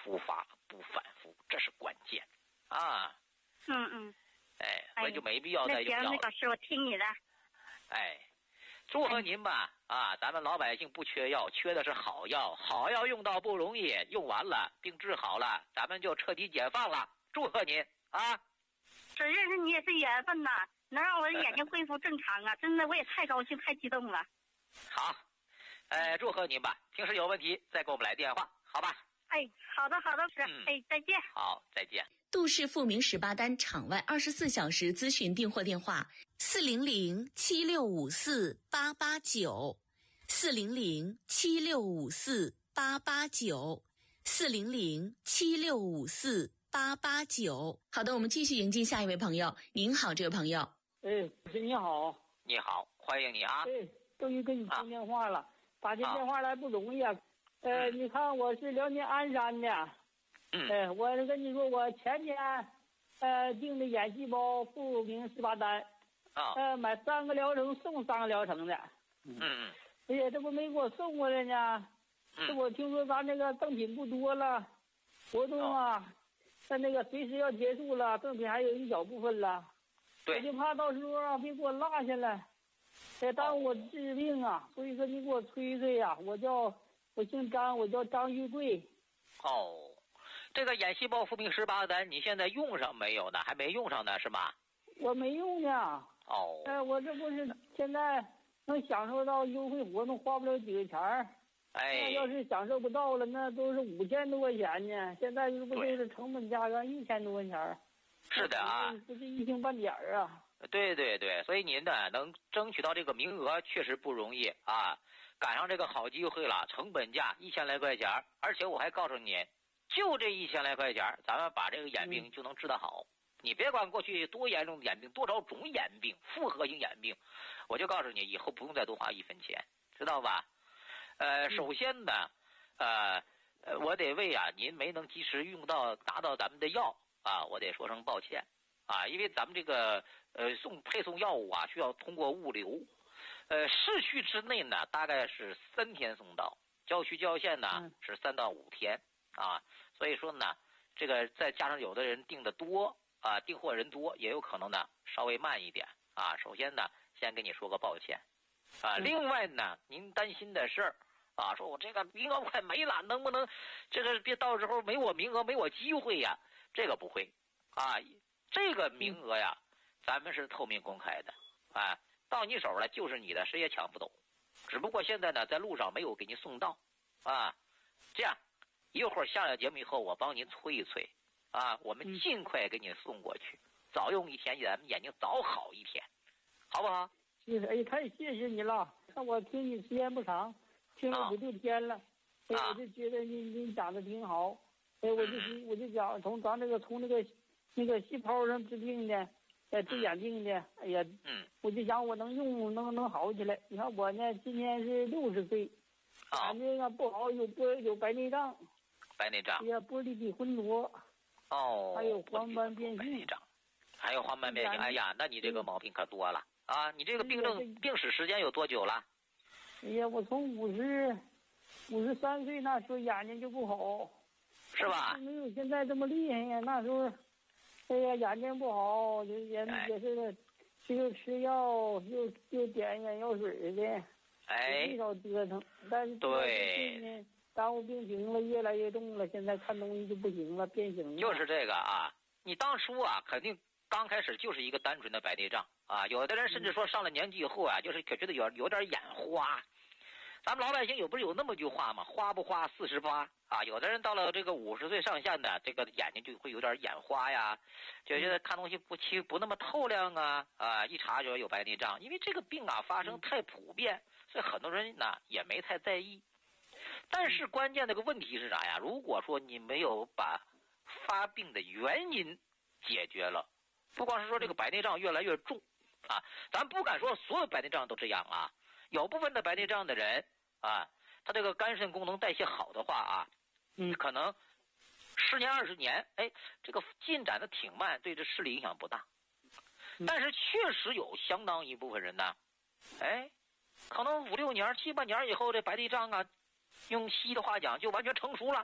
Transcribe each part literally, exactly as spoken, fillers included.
复发不反复，这是关键啊。 嗯嗯。 哎，所以就没必要再用药了。 那行，那老师，我听你的。 哎，祝贺您吧！哎、啊，咱们老百姓不缺药，缺的是好药。好药用到不容易，用完了病治好了，咱们就彻底解放了。祝贺您啊！ 这认识你也是缘分呐，能让我的眼睛恢复正常啊！真的，我也太高兴、太激动了。 好，哎，祝贺您吧！平时有问题再给我们来电话，好吧？ 哎，好的，好的，是，嗯、哎，再见。 好，再见。 杜氏复明十八单场外二十四小时咨询订货电话：四零零七六五四八八九，四零零七六五四八八九，四零零七六五四八八九。好的，我们继续迎接下一位朋友。您好，这位朋友。 哎，你好。 你好，欢迎你啊。 哎，终于跟你通电话了，啊、打进电话来不容易啊。呃， 嗯、 你看我是辽宁鞍山的。 嗯， 哎，我跟你说，我前年，呃，订的眼细胞复明十八单， 啊， 呃，买三个疗程送三个疗程的， 嗯嗯， 哎呀，这不没给我送过来呢， 嗯、 这我听说咱这个赠品不多了，活动啊，但、哦、那个随时要结束了，赠品还有一小部分了， 对， 我就怕到时候啊别给我落下了，再耽误我治病啊，所以说你给我催催呀、啊，我叫我姓张，我叫张玉贵， 哦。这个眼细胞复明十八单，你现在用上没有呢？还没用上呢，是吗？ 我没用呢。 哦。 哎、呃，我这不是现在能享受到优惠活动，花不了几个钱儿。 哎。 那要是享受不到了，那都是五千多块钱呢。现在这不就是成本价格一千多块钱儿？ 是的啊。 不是一星半点儿啊。 对对对，所以您呢能争取到这个名额确实不容易啊，赶上这个好机会了，成本价一千来块钱，而且我还告诉你。就这一千来块钱，咱们把这个眼病就能治得好。嗯、你别管过去多严重的眼病，多少种眼病，复合型眼病，我就告诉你，以后不用再多花一分钱，知道吧？呃，首先呢，呃，呃，我得为啊您没能及时用到拿到咱们的药啊，我得说声抱歉啊，因为咱们这个呃送配送药物啊，需要通过物流，呃，市区之内呢大概是三天送到，郊区郊县呢、嗯、是三到五天啊。所以说呢，这个再加上有的人订的多啊，订货人多，也有可能呢稍微慢一点啊。首先呢，先跟你说个抱歉啊。另外呢，您担心的事儿啊，说我这个名额快没了，能不能这个别到时候没我名额没我机会呀？这个不会啊，这个名额呀，咱们是透明公开的啊，到你手了就是你的，谁也抢不走。只不过现在呢，在路上没有给您送到啊，这样。一会儿下了节目以后，我帮您催一催，啊，我们尽快给您送过去，嗯、早用一天，咱们眼睛早好一天，好不好？ 谢谢，哎，太谢谢你了。看我听你时间不长，听了五六天了，哎、啊，我就觉得你你讲的挺好，哎，我就嗯、 我就讲从咱这个从那个那个细胞上治病的，呃，治眼病的，哎呀， 嗯， 我就想我能用能能好起来。你看我呢，今年是六十岁，眼睛啊不好，有波有白内障。 白内障， 哎呀，玻璃体浑浊， 哦， 还有黄斑变性， 还有黄斑变性。哎呀，那你这个毛病可多了啊！你这个病症病史时间有多久了？ 哎呀，我从五十五十三岁那时候眼睛就不好， 是吧？ 没有现在这么厉害呀。那时候，哎呀，眼睛不好，就也也是又吃药又又点眼药水的， 哎， 没少折腾。但是对。 耽误病情了，越来越重了，现在看东西就不行了，变形了。 就是这个啊，你当初啊，肯定刚开始就是一个单纯的白内障啊，有的人甚至说上了年纪以后啊，就是可觉得有有点眼花。咱们老百姓有不是有那么句话吗？花不花四十八啊。有的人到了这个五十岁上下的，这个眼睛就会有点眼花呀，就觉得看东西不清不那么透亮啊啊，一查就有白内障。因为这个病啊发生太普遍，所以很多人呢也没太在意。但是关键的个问题是啥呀？如果说你没有把发病的原因解决了，不光是说这个白内障越来越重啊，咱不敢说所有白内障都这样啊，有部分的白内障的人啊，他这个肝肾功能代谢好的话啊， 嗯， 可能十年二十年，哎，这个进展的挺慢，对这视力影响不大。但是确实有相当一部分人呢，哎，可能五六年、七八年以后，这白内障啊。用西医的话讲，就完全成熟了，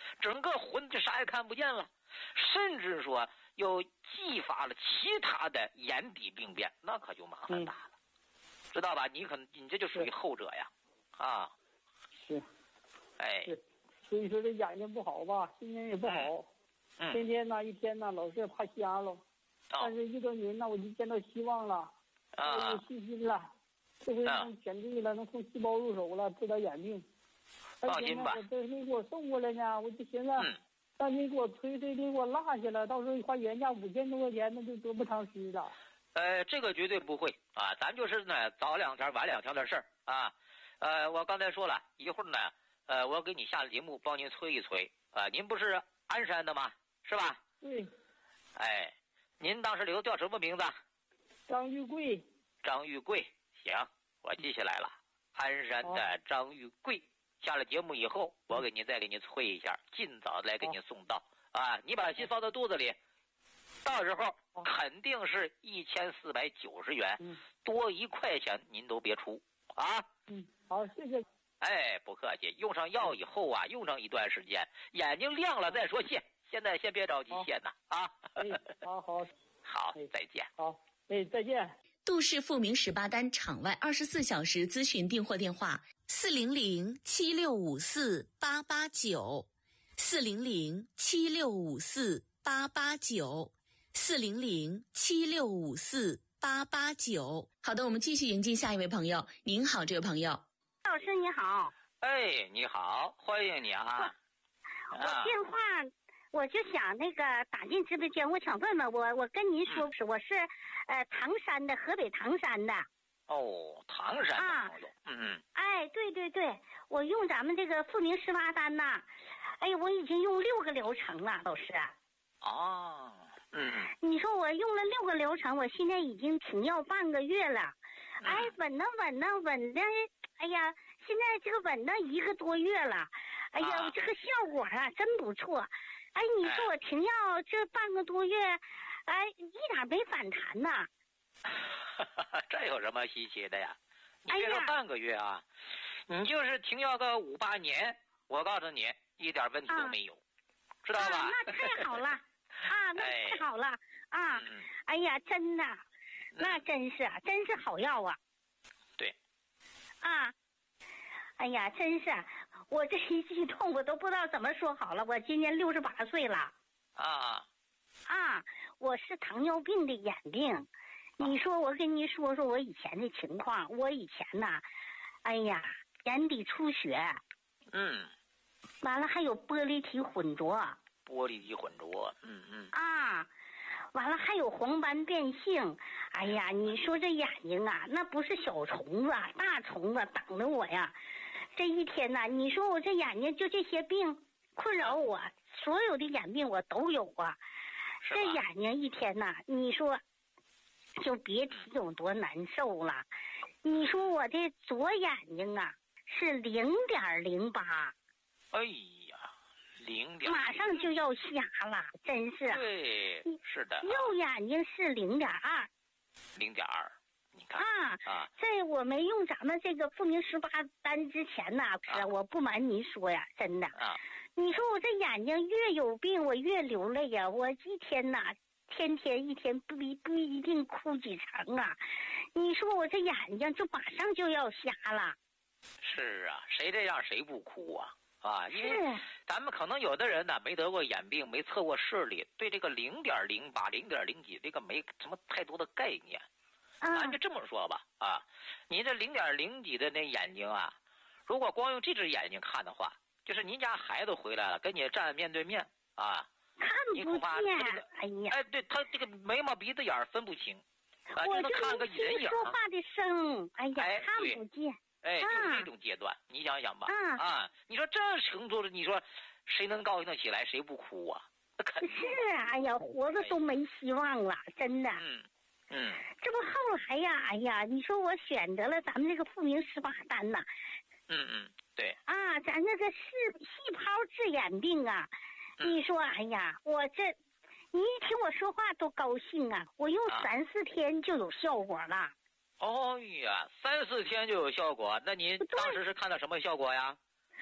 整个魂就啥也看不见了，甚至说又继发了其他的眼底病变，那可就麻烦大了，嗯、知道吧？你可能你这就属于后者呀，啊， 是， 哎， 是，所以说这眼睛不好吧，心情也不好， 嗯、 天天呢一天呢老是怕瞎了，哦、但是遇到您呢，我就见到希望了，啊、我有信心了，这回能选对了，能从细胞入手了，治疗眼病。 放心吧， 我这你给我送过来呢，我就寻思， 嗯、 让你给我推推，你给我落下了，到时候花原价五千多块钱，那就得不偿失了。 呃，这个绝对不会啊，咱就是呢早两天晚两天的事儿啊。呃，我刚才说了一会儿呢，呃，我给你下节目帮您催一催啊。您不是鞍山的吗？是吧？ 对。 哎，您当时留叫什么名字？ 张玉贵。 张玉贵，行，我记下来了。鞍山的张玉贵。下了节目以后，我给您再给您催一下，尽早来给您送到啊！你把心放到肚子里，到时候肯定是一千四百九十元， 嗯、 多一块钱您都别出啊！ 嗯，好，谢谢。 哎，不客气。用上药以后啊，用上一段时间，眼睛亮了再说谢。现在先别着急谢呢啊！ 哎，好好好，再见。 好，哎，再见。 杜氏复明十八单场外二十四小时咨询订货电话。四零零七六五四八八九，四零零七六五四八八九，四零零七六五四八八九。好的，我们继续迎接下一位朋友。您好，这位朋友。 老师你好。 哎，你好，欢迎你啊。 我电话，我就想那个打进直播间，我想问问我，我跟您说，嗯、我是呃唐山的，河北唐山的。 哦，唐山的朋友，啊、嗯， 哎，对对对，我用咱们这个复明十八单呐，哎呀，我已经用六个流程了，老师。 哦，嗯， 你说我用了六个流程，我现在已经停药半个月了，嗯、哎，稳呢稳呢稳的，哎呀，现在这个稳了一个多月了，哎呀，啊、这个效果啊真不错，哎，你说我停药这半个多月，哎，一点没反弹呐。 这有什么稀奇的呀？你别说半个月啊，哎、你就是停药个五八年，我告诉你，一点问题都没有，啊、知道吧？ 啊、那太好了啊，那太好了、哎、啊！嗯、哎呀，真的，那真是啊，真是好药啊！ 对。 啊，哎呀，真是，我这一激动，我都不知道怎么说好了。我今年六十八岁了。 啊。 啊，我是糖尿病的眼病。你说我跟你说说我以前的情况，我以前呐，哎呀，眼底出血， 嗯， 完了还有玻璃体混浊， 玻璃体混浊，嗯嗯， 啊，完了还有黄斑变性，哎呀，你说这眼睛啊，那不是小虫子，大虫子挡着我呀，这一天呐，你说我这眼睛就这些病困扰我，所有的眼病我都有啊，这眼睛一天呐，你说。就别提有多难受了，你说我的左眼睛啊是零点零八， 哎呀，零点， 马上就要瞎了，真是。 对，是的。 右眼睛是零点二， 零点二，你看啊啊， 在我没用咱们这个复明十八单之前呢，是、啊、我不瞒您说呀，真的啊， 你说我这眼睛越有病，我越流泪呀，我一天呐。天天一天不一不一定哭几场啊！你说我这眼睛就马上就要瞎了。 是啊，谁这样谁不哭啊？啊，因为咱们可能有的人呢没得过眼病，没测过视力，对这个零点零八、零点零几这个没什么太多的概念。 啊， 咱就这么说吧，啊，你这零点零几的那眼睛啊，如果光用这只眼睛看的话，就是您家孩子回来了，跟你站面对面啊。 看不见，哎呀， 哎，对他这个眉毛鼻子眼儿分不清，啊， 我就能看个人影。 说话的声，哎呀， 哎、 看不见。 哎，就是这种阶段，啊、你想想吧， 啊， 啊，你说这程度的，你说谁能高兴得起来？谁不哭啊？那肯定是啊，哎呀，活着都没希望了，真的。 嗯嗯。 这不后来呀，哎呀，你说我选择了咱们这个复明十八单呐。 嗯嗯，对。 啊，咱这个细细胞治眼病啊。你说，哎呀，我这，你一听我说话都高兴啊！我用三四天就有效果了。 哦呀，三四天就有效果，那您当时是看到什么效果呀？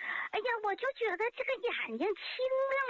哎呀，我就觉得这个眼睛清亮